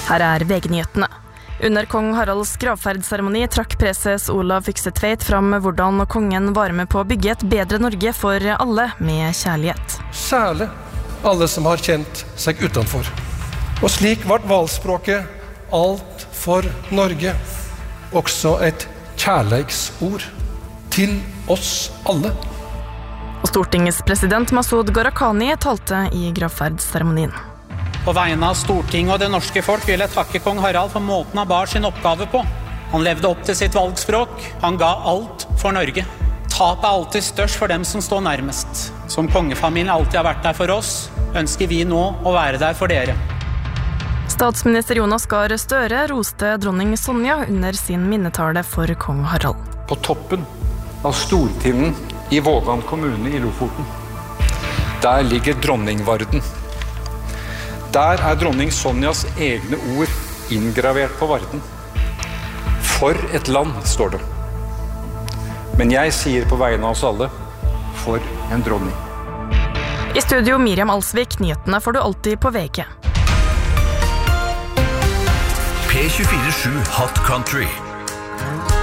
Her VG-nyhetene. Under kong Haralds gravferdsseremoni trakk preses Olav Fykse Tveit fram hvordan kongen var med på å bygge et bedre Norge for alle med kjærlighet. Særlig alle som har kjent seg utenfor. Og slik ble valgspråket alt for Norge også et kjærleiksord til oss alle. Og Stortingets president Masud Gharahkhani talte i gravferdsseremonien. På vegne av Stortinget og det norske folk vil jeg takke kong Harald for måten han bar sin oppgave på. Han levde opp til sitt valgspråk. Han ga alt for Norge. Tapet er alltid størst for dem som står nærmest. Som kongefamilien alltid har vært der for oss, ønsker vi nå å være der for dere. Statsminister Jonas Gahr Støre roste dronning Sonja under sin minnetale for kong Harald. På toppen av Stortinden i Vågan kommune i Lofoten, der ligger dronningvarden. Der er dronning Sonjas egne ord inngravert på varden. For et land, står det. Men jeg sier på vegne av oss alle, for en dronning. I studio Miriam Alsvik, nyhetene får du alltid på VG. P24/7 Hot Country.